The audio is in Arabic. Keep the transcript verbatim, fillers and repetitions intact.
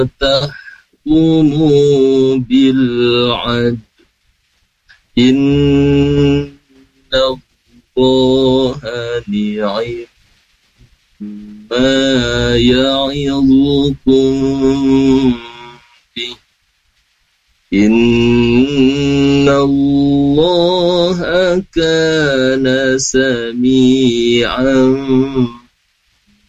تحكموا بالعدل إن الله نعم ما يعظكم به إن الله كان سميعا